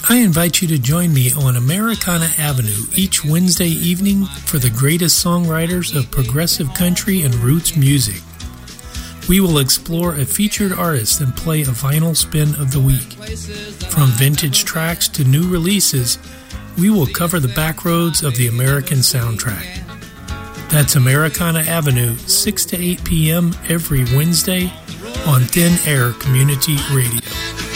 I invite you to join me on Americana Avenue each Wednesday evening for the greatest songwriters of progressive country and roots music. We will explore a featured artist and play a vinyl spin of the week. From vintage tracks to new releases, we will cover the back roads of the American soundtrack. That's Americana Avenue, 6 to 8 p.m. every Wednesday on Thin Air Community Radio.